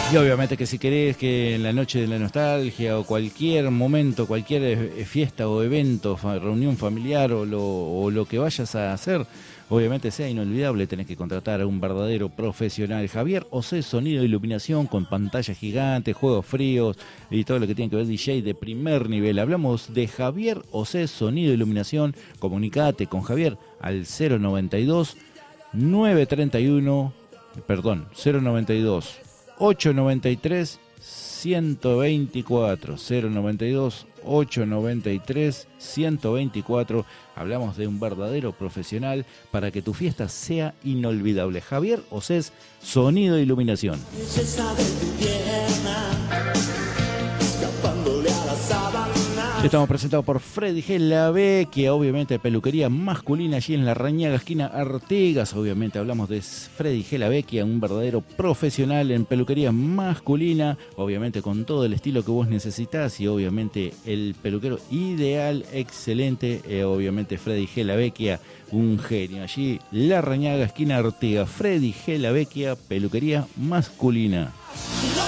Y obviamente que si querés que en la noche de la nostalgia o cualquier momento, cualquier fiesta o evento, reunión familiar o lo que vayas a hacer, obviamente sea inolvidable, tenés que contratar a un verdadero profesional. Javier Osé, sonido e iluminación con pantalla gigante, juegos fríos y todo lo que tiene que ver DJ de primer nivel. Hablamos de Javier Osé, sonido e iluminación. Comunicate con Javier al 092 931, perdón, 092 893 124, 092 893 124. Hablamos de un verdadero profesional para que tu fiesta sea inolvidable. Javier Osés, sonido e iluminación. Estamos presentados por Freddy G. La Vecchia, obviamente peluquería masculina allí en la Rañaga, esquina Artigas. Obviamente hablamos de Freddy G. La Vecchia, un verdadero profesional en peluquería masculina, obviamente con todo el estilo que vos necesitas y obviamente el peluquero ideal, excelente, obviamente Freddy G. La Vecchia, un genio. Allí la Rañaga, esquina Artigas, Freddy G. La Vecchia, peluquería masculina.